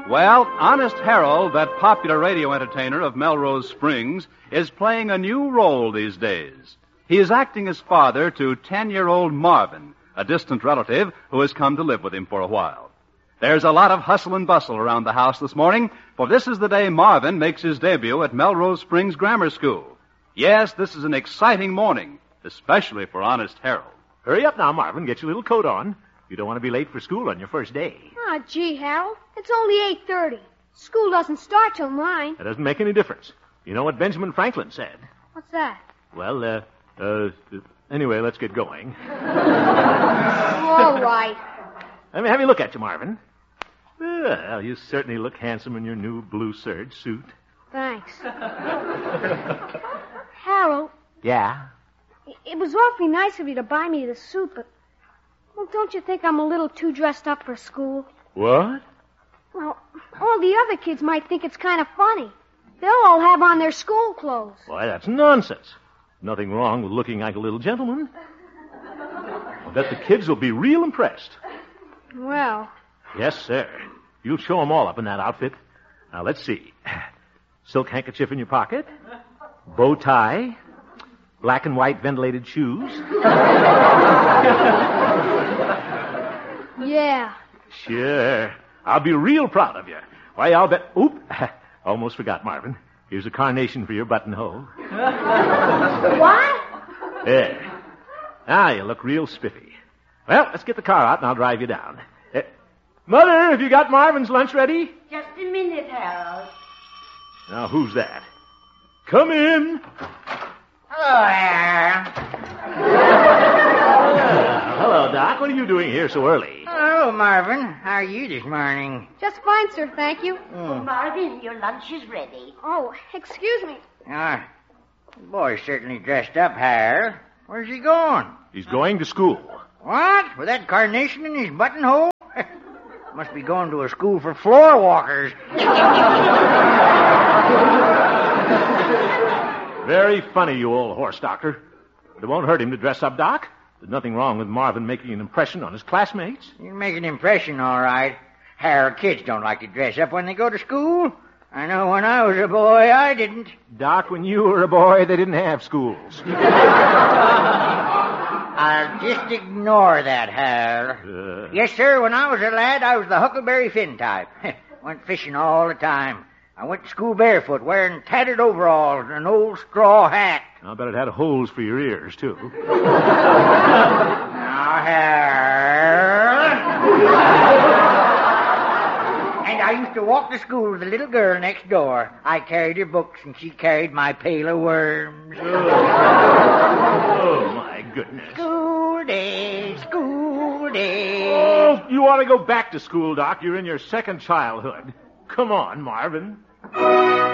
Well, Honest Harold, that popular radio entertainer of Melrose Springs, is playing a new role these days. He is acting as father to 10-year-old Marvin, a distant relative who has come to live with him for a while. There's a lot of hustle and bustle around the house this morning, for this is the day Marvin makes his debut at Melrose Springs Grammar School. Yes, this is an exciting morning, especially for Honest Harold. Hurry up now, Marvin. Get your little coat on. You don't want to be late for school on your first day. Oh, gee, Harold. It's only 8:30. School doesn't start till 9. That doesn't make any difference. You know what Benjamin Franklin said? What's that? Well, anyway, let's get going. All right. Let me have you look at you, Marvin. Well, you certainly look handsome in your new blue serge suit. Thanks. Harold, Yeah? it was awfully nice of you to buy me the suit, but... Well, don't you think I'm a little too dressed up for school? What? Well, all the other kids might think it's kind of funny. They'll all have on their school clothes. Why, that's nonsense. Nothing wrong with looking like a little gentleman. I bet the kids will be real impressed. Well... Yes, sir. You'll show them all up in that outfit. Now, let's see. Silk handkerchief in your pocket. Bow tie. Black and white ventilated shoes. Yeah. Sure. I'll be real proud of you. Why, I'll bet... Oop. Almost forgot, Marvin. Here's a carnation for your buttonhole. What? There. Now you look real spiffy. Well, let's get the car out and I'll drive you down. Mother, have you got Marvin's lunch ready? Just a minute, Harold. Now, who's that? Come in. Hello there. Hello, Doc. What are you doing here so early? Hello, Marvin. How are you this morning? Just fine, sir. Thank you. Marvin, your lunch is ready. Oh, excuse me. The boy's certainly dressed up, Harold. Where's he going? He's going to school. What? With that carnation in his buttonhole? Must be going to a school for floor walkers. Very funny, you old horse doctor. But it won't hurt him to dress up, Doc. There's nothing wrong with Marvin making an impression on his classmates. You make an impression, all right. Harold, kids don't like to dress up when they go to school. I know when I was a boy, I didn't. Doc, when you were a boy, they didn't have schools. I'll just ignore that, Harold. Yes, sir, when I was a lad, I was the Huckleberry Finn type. Went fishing all the time. I went to school barefoot, wearing tattered overalls and an old straw hat. I'll bet it had holes for your ears, too. Now, Harold. And I used to walk to school with the little girl next door. I carried her books, and she carried my pail of worms. Oh, my goodness. School day, school day. Oh, you ought to go back to school, Doc. You're in your second childhood. Come on, Marvin.